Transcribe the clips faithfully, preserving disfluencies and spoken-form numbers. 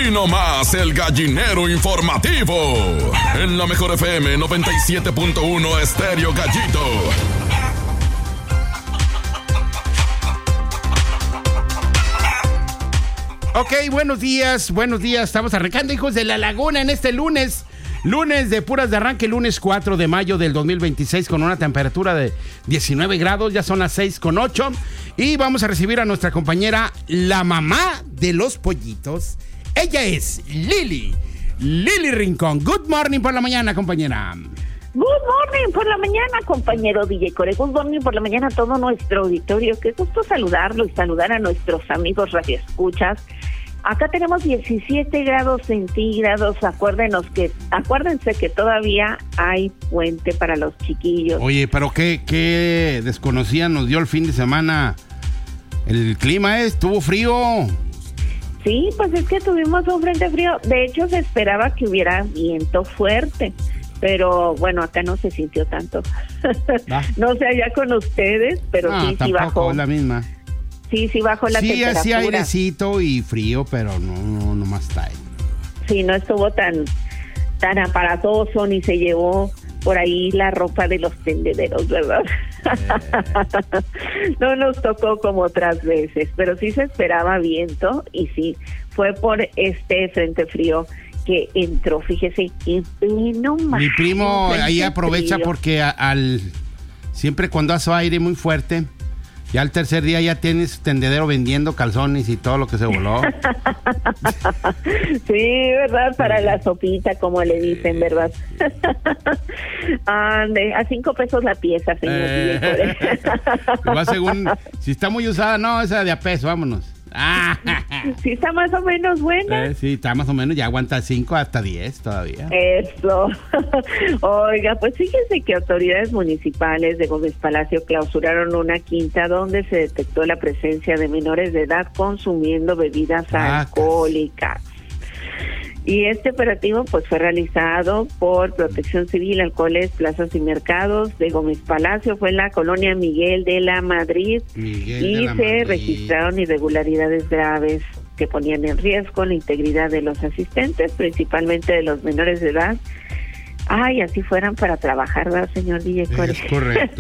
Aquí nomás el gallinero informativo. En la mejor F M noventa y siete punto uno Estéreo Gallito. Ok, buenos días, buenos días. Estamos arrancando, hijos de la laguna, en este lunes. Lunes de puras de arranque, lunes cuatro de mayo del dos mil veintiséis, con una temperatura de diecinueve grados, ya son las seis con ocho. Y vamos a recibir a nuestra compañera, la mamá de los pollitos. Ella es Lili, Lili Rincón. Good morning por la mañana, compañera. Good morning por la mañana, compañero D J Core. Good morning por la mañana a todo nuestro auditorio. Qué gusto saludarlo y saludar a nuestros amigos radioescuchas. Acá tenemos diecisiete grados centígrados. Acuérdenos que, acuérdense que todavía hay puente para los chiquillos. Oye, pero qué, qué desconocida nos dio el fin de semana. El clima ¿eh? Estuvo frío. Sí, pues es que tuvimos un frente frío. De hecho, se esperaba que hubiera viento fuerte. Pero bueno, acá no se sintió tanto. No sé allá con ustedes, pero no, sí, sí bajó. Es la misma. Sí, sí bajó la sí, temperatura. Sí, hacía airecito y frío, pero no, no, no más está ahí. Sí, no estuvo tan, tan aparatoso, ni se llevó por ahí la ropa de los tendederos, ¿verdad? Eh. No nos tocó como otras veces, pero sí se esperaba viento y sí, fue por este frente frío que entró, fíjese, en pleno mar. Mi primo ahí aprovecha frío. Porque a, al siempre cuando hace aire muy fuerte, ya al tercer día ya tienes tendedero vendiendo calzones y todo lo que se voló. Sí, ¿verdad? Para la sopita, como le dicen, ¿verdad? Ande, a cinco pesos la pieza, señor. Eh, igual según, si está muy usada, no, esa de a peso, vámonos. Ah. Sí, está más o menos buena. Eh, sí, está más o menos, ya aguanta cinco hasta diez todavía. Eso. Oiga, pues fíjense que autoridades municipales de Gómez Palacio clausuraron una quinta donde se detectó la presencia de menores de edad consumiendo bebidas ah, alcohólicas. Y este operativo pues fue realizado por Protección Civil, Alcoholes, Plazas y Mercados de Gómez Palacio. Fue en la colonia Miguel de la Madrid. Miguel y de la se Madrid. Registraron irregularidades graves que ponían en riesgo la integridad de los asistentes, principalmente de los menores de edad. Ay, así fueran para trabajar, ¿verdad, señor D J Core? Es correcto,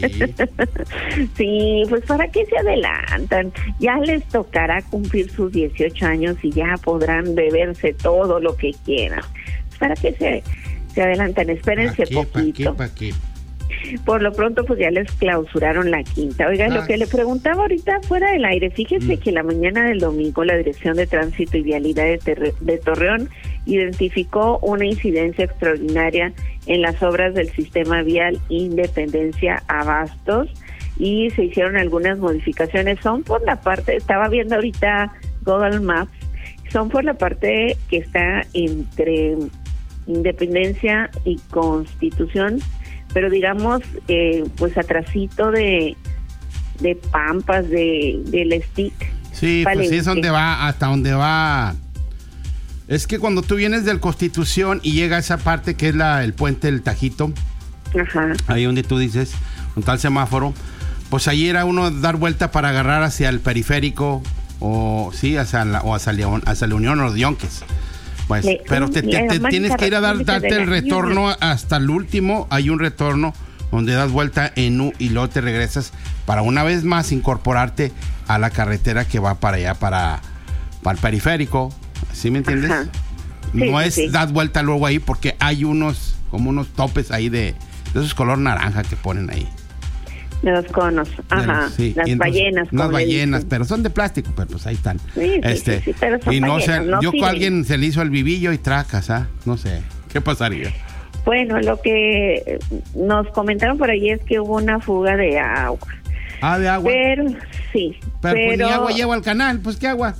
sí. Sí, pues ¿para qué se adelantan? Ya les tocará cumplir sus dieciocho años y ya podrán beberse todo lo que quieran. ¿Para qué se, se adelantan? Espérense ¿Pa qué, poquito. ¿Para qué? ¿Para qué? Por lo pronto, pues ya les clausuraron la quinta. Oiga, ah. lo que le preguntaba ahorita fuera del aire, fíjese mm. que la mañana del domingo la Dirección de Tránsito y Vialidad de, Ter- de Torreón identificó una incidencia extraordinaria en las obras del sistema vial Independencia Abastos y se hicieron algunas modificaciones. Son por la parte, estaba viendo ahorita Google Maps, son por la parte que está entre Independencia y Constitución, pero digamos, eh, pues atrasito de de Pampas, de del stick. Sí, Palenque. Pues sí es donde va, hasta donde va. Es que cuando tú vienes del Constitución y llega a esa parte que es la el puente del Tajito, ajá, ahí donde tú dices, un tal semáforo, pues ahí era uno dar vuelta para agarrar hacia el periférico, o sí, hacia la, o hacia, León, hacia la Unión o los Yonques. Pues, Le, pero te, te, te tienes que ir a dar, darte el retorno hasta el último. Hay un retorno donde das vuelta en U y luego te regresas para una vez más incorporarte a la carretera que va para allá, para, para el periférico. ¿Sí me entiendes? Ajá. No sí, es sí. dar vuelta luego ahí porque hay unos, como unos topes ahí de, de esos color naranja que ponen ahí. De los conos, ajá, los, sí. Las entonces, ballenas. Las ballenas, pero son de plástico, pero pues ahí están. Sí, este, sí, sí, pero son y no ballenas, sé, no yo sirven. con alguien se le hizo el vivillo y tracas, ¿ah? No sé, ¿qué pasaría? Bueno, lo que nos comentaron por ahí es que hubo una fuga de agua. Ah, de agua. Pero, sí. Pero, pero... pues ni agua lleva al canal, pues ¿qué agua?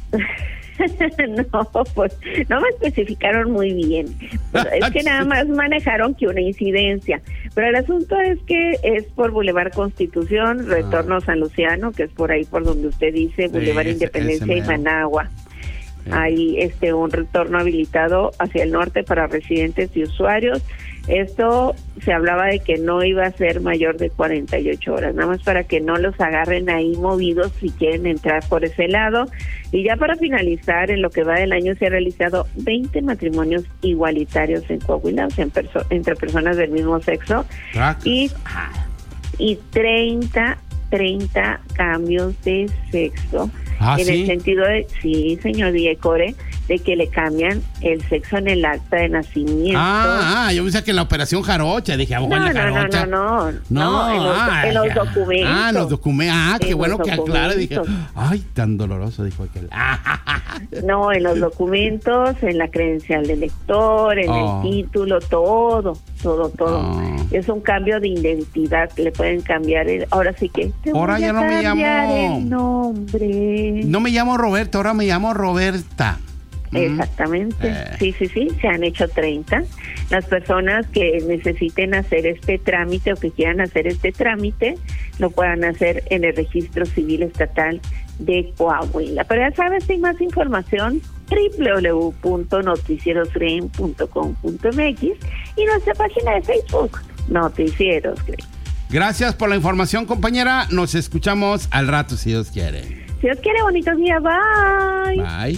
No, pues no me especificaron muy bien. Pues, es que nada más manejaron que una incidencia. Pero el asunto es que es por Boulevard Constitución, Retorno ah. San Luciano, que es por ahí por donde usted dice, Boulevard sí, Independencia ese, ese y Managua. Sí. Hay este un retorno habilitado hacia el norte para residentes y usuarios. Esto se hablaba de que no iba a ser mayor de cuarenta y ocho horas, nada más para que no los agarren ahí movidos si quieren entrar por ese lado. Y ya para finalizar, en lo que va del año se han realizado veinte matrimonios igualitarios en Coahuila, o sea, en perso- entre personas del mismo sexo, y, y treinta, treinta cambios de sexo. Ah, en ¿sí? el sentido de, sí, señor Diecore, de que le cambian el sexo en el acta de nacimiento. Ah, ah yo pensé que en la operación jarocha, dije, no, en la no, jarocha. no, no, no, no, en los, ah, en los ya. documentos. Ah, en los documentos. Ah, qué En bueno los que aclara. Dije, documentos. ay, tan doloroso, dijo aquel. No, en los documentos, en la credencial del lector, en Oh. el título, todo, todo, todo. Oh. Es un cambio de identidad, le pueden cambiar el, ahora sí que te Ahora voy ya a no me cambiar llamo- el nombre. No me llamo Roberto, ahora me llamo Roberta. Exactamente, Eh. sí, sí, sí, se han hecho treinta. Las personas que necesiten hacer este trámite o que quieran hacer este trámite, lo puedan hacer en el Registro Civil Estatal de Coahuila. Pero ya sabes, hay más información, doble u doble u doble u punto noticieros creen punto com punto m x y nuestra página de Facebook, Noticieros Creen. Gracias por la información, compañera. Nos escuchamos al rato, si Dios quiere. Si Dios quiere, bonitos días, bye. Bye.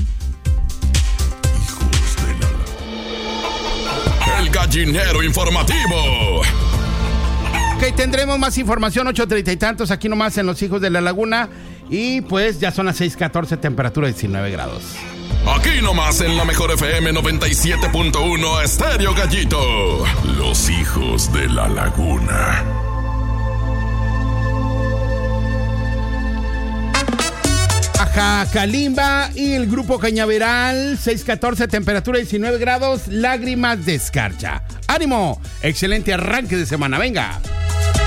El gallinero informativo. Ok, tendremos más información, ocho treinta y tantos, aquí nomás en Los Hijos de la Laguna. Y pues ya son las seis catorce, temperatura diecinueve grados. Aquí nomás en la mejor F M noventa y siete punto uno Estéreo Gallito. Los Hijos de la Laguna. Baja Kalimba y el grupo Cañaveral, seis catorce, temperatura diecinueve grados, lágrimas de escarcha. ¡Ánimo! Excelente arranque de semana, venga.